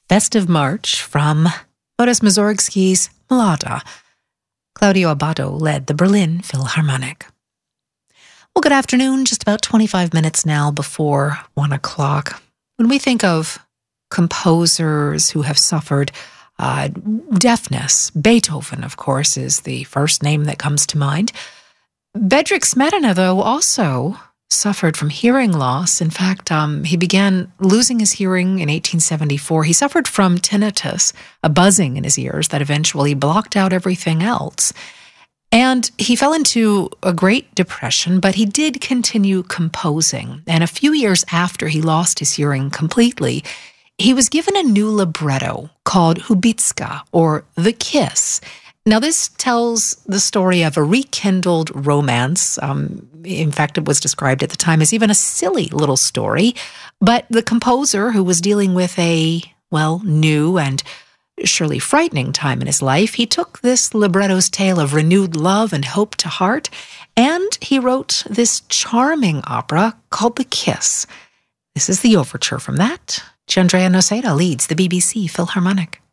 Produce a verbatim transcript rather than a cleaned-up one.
Festive March from Boris Mussorgsky's Mlada. Claudio Abbado led the Berlin Philharmonic. Well, good afternoon. Just about twenty-five minutes now before one o'clock. When we think of composers who have suffered uh, deafness, Beethoven, of course, is the first name that comes to mind. Bedřich Smetana, though, also suffered from hearing loss. In fact, um, he began losing his hearing in eighteen seventy-four. He suffered from tinnitus, a buzzing in his ears that eventually blocked out everything else. And he fell into a great depression, but he did continue composing. And a few years after he lost his hearing completely, he was given a new libretto called Hubitska, or The Kiss. Now, this tells the story of a rekindled romance. Um, in fact, it was described at the time as even a silly little story. But the composer, who was dealing with a, well, new and surely frightening time in his life, he took this libretto's tale of renewed love and hope to heart, and he wrote this charming opera called The Kiss. This is the overture from that. Gianandrea Noseda leads the B B C Philharmonic.